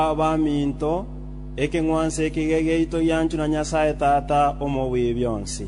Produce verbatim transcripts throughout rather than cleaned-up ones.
abaminto ekengwanse ekigegeito yanchu na Nyasaye Tata omowi byonsi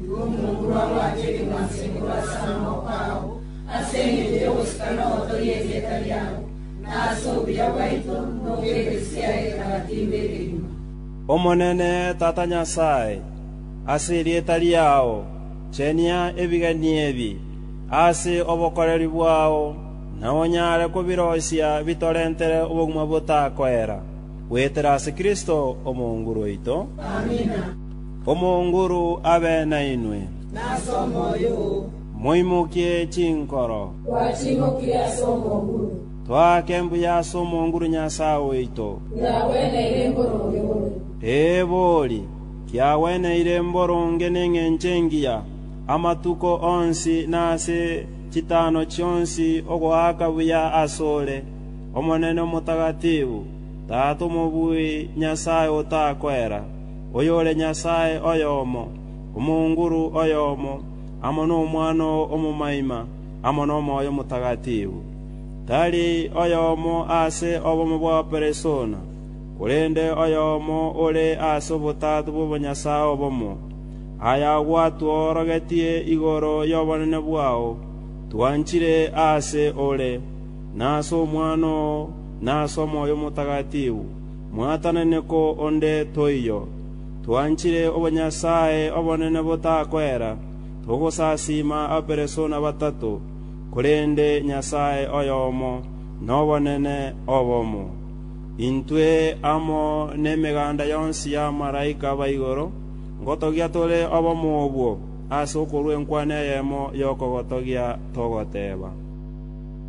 omonene Tata Nyasaye asiri etaliao chenia ebiganiebi ase obokoreri bwao naonyare kubirosia bitorentere oboguma botakwera wetera ase Kristo omonguru ito. Amina. Omonguru abe na inwe nasomo yo moimukie chinkoro wachimokia somo nguru twakembu ya somo nguru Nyasaye ito yawene iremboro yore eboli kyawene iremboro ngenenge nchengia amatuko onsi nase chitano chonsi ogwaka buya asole omonene mutagatifu Tata mobui Nyasaye otakwera oyole Nyasaye oyomo omunguru oyomo amono omwano omumaima amono moyo mutagatifu tali oyomo ase obomo bwa persona kulende oyomo ole ase obutatu bwo Nyasaye obomo aya watu orogetie igoro yobonene bwao twanchire ase ole naso omwano naso moyo mutagatifu mwataneneko onde toiyo twanchire obonyasaye obonene botakwera togosasima aperesona batatu kulende Nyasaye oyomo nobonene obomo intwe amo nemeganda yonsi ya maraika baigoro ngotogia tole obomo obwo ase okorwe nkwane yemo yokogotogia togoteba